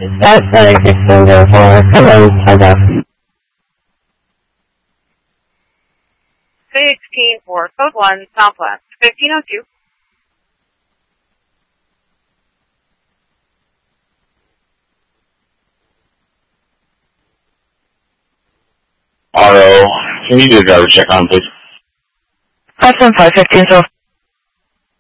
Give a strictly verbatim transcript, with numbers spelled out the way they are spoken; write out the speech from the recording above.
That's very fifteen oh four, hello, Canada. sixteen four, code one, Southwest, fifteen oh two. R O, can you do a driver check on, please? five seven five, fifteen oh